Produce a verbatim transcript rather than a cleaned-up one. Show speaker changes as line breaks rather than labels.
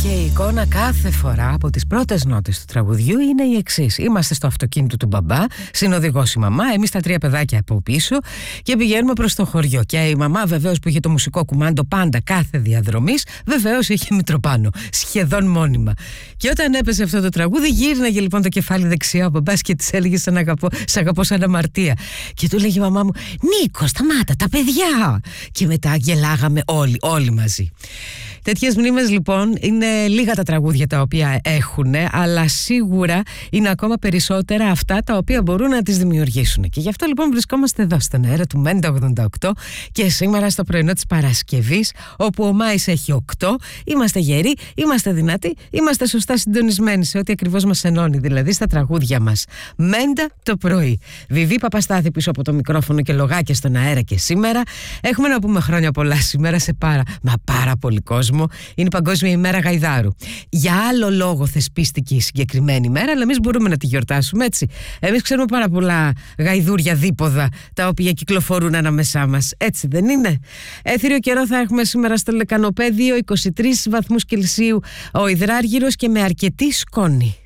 Και η εικόνα κάθε φορά από τις πρώτες νότες του τραγουδιού είναι η εξής. Είμαστε στο αυτοκίνητο του μπαμπά, συνοδηγός η μαμά, εμείς τα τρία παιδάκια από πίσω και πηγαίνουμε προς το χωριό. Και η μαμά βεβαίως που είχε το μουσικό κουμάντο πάντα κάθε διαδρομής, βεβαίως είχε μητροπάνο, σχεδόν μόνιμα. Και όταν έπεσε αυτό το τραγούδι, γύρναγε λοιπόν το κεφάλι δεξιά ο μπαμπάς και της έλεγε σαν αγαπώ, σ' αγαπώ σαν αμαρτία. Και του λέγει η μαμά μου, Νίκο, σταμάτα, τα παιδιά. Και μετά γελάγαμε όλοι, όλοι μαζί. Τέτοιες μνήμες λοιπόν είναι λίγα τα τραγούδια τα οποία έχουν, αλλά σίγουρα είναι ακόμα περισσότερα αυτά τα οποία μπορούν να τις δημιουργήσουν. Και γι' αυτό λοιπόν βρισκόμαστε εδώ στον αέρα του Μέντα ογδόντα οκτώ και σήμερα στο πρωινό της Παρασκευής, όπου ο Μάης έχει οκτώ, είμαστε γεροί, είμαστε δυνατοί, είμαστε σωστά συντονισμένοι σε ό,τι ακριβώς μας ενώνει, δηλαδή στα τραγούδια μας. Μέντα το πρωί. Βιβί Παπαστάθη πίσω από το μικρόφωνο και λογάκια στον αέρα και σήμερα. Έχουμε να πούμε χρόνια πολλά σήμερα σε πάρα, μα πάρα πολύ κόσμο. Είναι η Παγκόσμια ημέρα Γαϊδάρου. Για άλλο λόγο θεσπίστηκε η συγκεκριμένη ημέρα, αλλά εμείς μπορούμε να τη γιορτάσουμε, έτσι. Εμείς ξέρουμε πάρα πολλά γαϊδούρια δίποδα τα οποία κυκλοφορούν ανάμεσά μας. Έτσι δεν είναι? Έθριο καιρό θα έχουμε σήμερα στο Λεκανοπέδιο, είκοσι τρεις βαθμούς Κελσίου ο υδράργυρος και με αρκετή σκόνη.